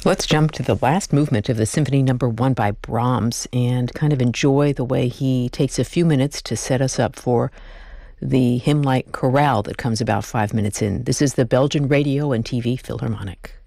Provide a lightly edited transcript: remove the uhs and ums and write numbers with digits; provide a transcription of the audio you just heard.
Let's jump to the last movement of the Symphony Number 1 by Brahms and kind of enjoy the way he takes a few minutes to set us up for the hymn-like chorale that comes about 5 minutes in. This is the Belgian Radio and TV Philharmonic.